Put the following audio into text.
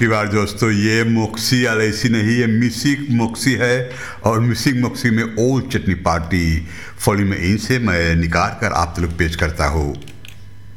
की बार दोस्तों ये मोक्सी अलैसी नहीं, ये मिसिक मोक्सी है। और मिसिक मोक्सी में ओल्ड चटनी पार्टी फॉली में इनसे मैं निकाल कर आप लोग पेश करता हूँ।